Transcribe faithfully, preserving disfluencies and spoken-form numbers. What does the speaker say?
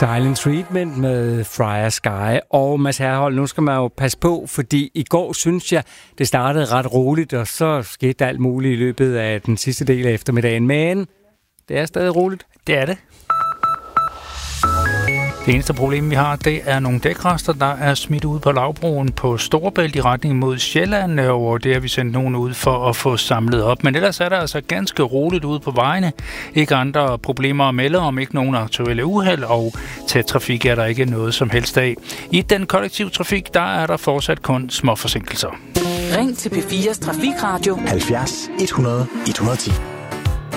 Silent Treatment med Friar Sky. Og Mads Herhold, nu skal man jo passe på, fordi i går synes jeg, det startede ret roligt, og så skete alt muligt i løbet af den sidste del af eftermiddagen. Men det er stadig roligt. Det er det. Det eneste problem, vi har, det er nogle dækrester, der er smidt ud på lavbroen på Storebælt i retning mod Sjælland, og det har vi sendt nogen ud for at få samlet op. Men ellers er der altså ganske roligt ude på vejene. Ikke andre problemer at melde om, ikke nogen aktuelle uheld, og tæt trafik er der ikke noget som helst af. I den kollektive trafik, der er der fortsat kun små forsinkelser. Ring til P fires Trafikradio halvfjerds et hundrede et hundrede og ti.